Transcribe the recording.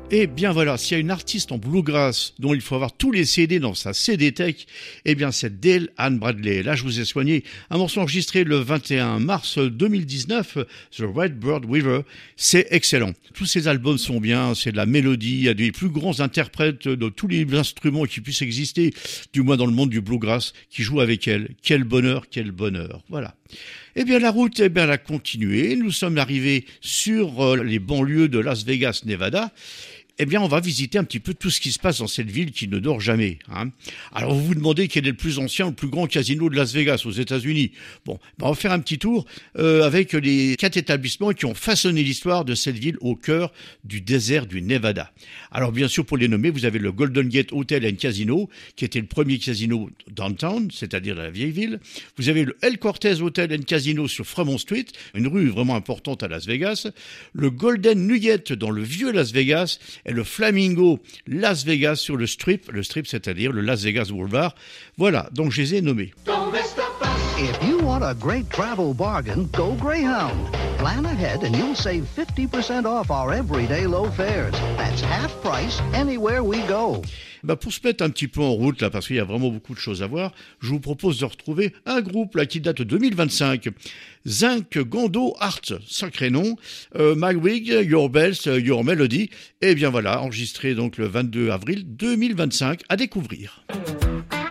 Et bien voilà, s'il y a une artiste en bluegrass dont il faut avoir tous les CD dans sa CD Tech, eh bien c'est Dale Ann Bradley. Là, je vous ai soigné un morceau enregistré le 21 mars 2019, The Red Bird Weaver. C'est excellent. Tous ces albums sont bien, c'est de la mélodie, il y a des plus grands interprètes de tous les instruments qui puissent exister, du moins dans le monde du bluegrass, qui jouent avec elle. Quel bonheur, quel bonheur. Voilà. Eh bien, la route, elle a continué. Nous sommes arrivés sur les banlieues de Las Vegas, Nevada. Eh bien, on va visiter un petit peu tout ce qui se passe dans cette ville qui ne dort jamais. Alors, vous vous demandez quel est le plus ancien, le plus grand casino de Las Vegas aux États-Unis. Bon, on va faire un petit tour avec les 4 établissements qui ont façonné l'histoire de cette ville au cœur du désert du Nevada. Alors, bien sûr, pour les nommer, vous avez le Golden Gate Hotel and Casino, qui était le premier casino downtown, c'est-à-dire dans la vieille ville. Vous avez le El Cortez Hotel and Casino sur Fremont Street, une rue vraiment importante à Las Vegas. Le Golden Nugget dans le vieux Las Vegas. Et le Flamingo Las Vegas sur le Strip c'est-à-dire le Las Vegas Boulevard. Voilà, donc je les ai nommés. If you want a great travel bargain, go Greyhound. Plan ahead and you'll save 50% off our everyday low fares. That's half price anywhere we go. Pour se mettre un petit peu en route, là, parce qu'il y a vraiment beaucoup de choses à voir, je vous propose de retrouver un groupe là, qui date de 2025. Zinc Gondo Art, sacré nom. My Wig, Your Bells, Your Melody. Et bien voilà, enregistré donc le 22 avril 2025, à découvrir.